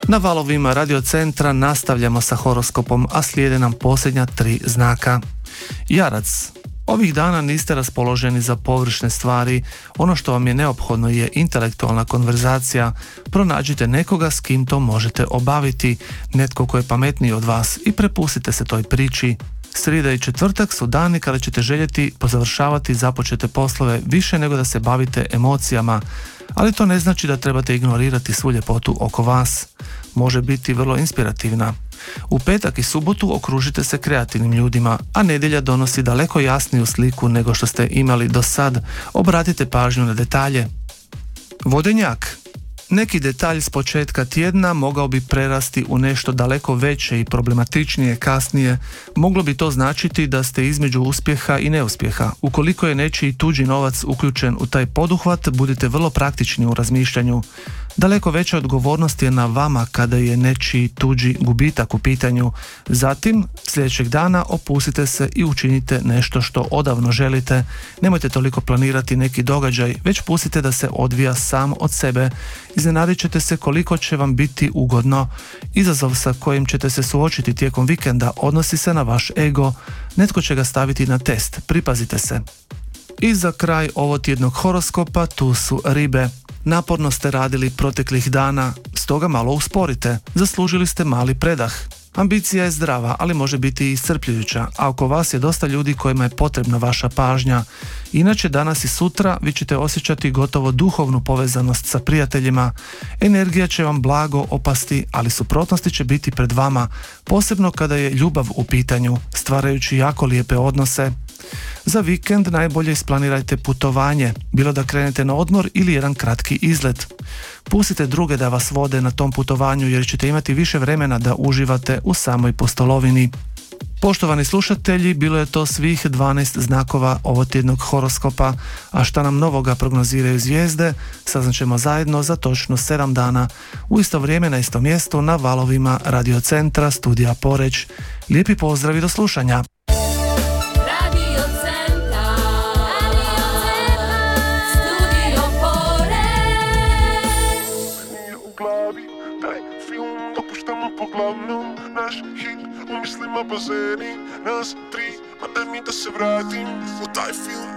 Na valovima Radio Centra nastavljamo sa horoskopom, a slijede nam posljednja 3 znaka. Jarac. Ovih dana niste raspoloženi za površne stvari, ono što vam je neophodno je intelektualna konverzacija. Pronađite nekoga s kim to možete obaviti, netko ko je pametniji od vas i prepustite se toj priči. Srijeda i četvrtak su dani kada ćete željeti pozavršavati započete poslove više nego da se bavite emocijama, ali to ne znači da trebate ignorirati svu ljepotu oko vas. Može biti vrlo inspirativna. U petak i subotu okružite se kreativnim ljudima, a nedjelja donosi daleko jasniju sliku nego što ste imali do sad. Obratite pažnju na detalje. Vodenjak. Neki detalj s početka tjedna mogao bi prerasti u nešto daleko veće i problematičnije kasnije. Moglo bi to značiti da ste između uspjeha i neuspjeha. Ukoliko je nečiji tuđi novac uključen u taj poduhvat, budite vrlo praktični u razmišljanju. Daleko veća odgovornost je na vama kada je nečiji tuđi gubitak u pitanju. Zatim, sljedećeg dana opustite se i učinite nešto što odavno želite. Nemojte toliko planirati neki događaj, već pustite da se odvija sam od sebe. Iznenadit ćete se koliko će vam biti ugodno. Izazov sa kojim ćete se suočiti tijekom vikenda odnosi se na vaš ego. Netko će ga staviti na test, pripazite se. I za kraj ovotjednog horoskopa tu su ribe. Naporno ste radili proteklih dana, stoga malo usporite. Zaslužili ste mali predah. Ambicija je zdrava, ali može biti i iscrpljujuća, a oko vas je dosta ljudi kojima je potrebna vaša pažnja. Inače, danas i sutra vi ćete osjećati gotovo duhovnu povezanost sa prijateljima. Energija će vam blago opasti, ali suprotnosti će biti pred vama, posebno kada je ljubav u pitanju, stvarajući jako lijepe odnose. Za vikend najbolje isplanirajte putovanje, bilo da krenete na odmor ili jedan kratki izlet. Pustite druge da vas vode na tom putovanju jer ćete imati više vremena da uživate u samoj pustolovini. Poštovani slušatelji, bilo je to svih 12 znakova ovotjednog horoskopa, a šta nam novoga prognoziraju zvijezde, saznaćemo zajedno za točno 7 dana, u isto vrijeme na istom mjestu na valovima Radio Centra, studija Poreć. Lijepi pozdrav i do slušanja! Naš hit, u mislima bazeni, nas tri, a daj mi da se vratim u taj film.